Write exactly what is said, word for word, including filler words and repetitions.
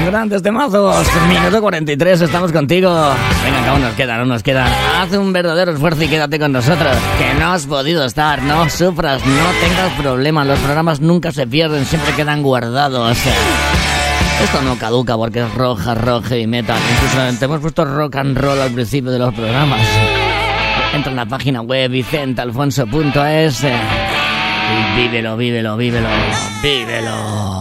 Grandes temazos. Minuto cuarenta y tres, estamos contigo. Venga, que aún nos quedan, aún nos quedan. Haz un verdadero esfuerzo y quédate con nosotros. Que no has podido estar, no sufras, no tengas problemas. Los programas nunca se pierden, siempre quedan guardados. Esto no caduca porque es roja, roja y metal. Incluso te hemos puesto rock and roll al principio de los programas. Entra en la página web vicente alfonso punto es y vívelo, vívelo, vívelo, vívelo.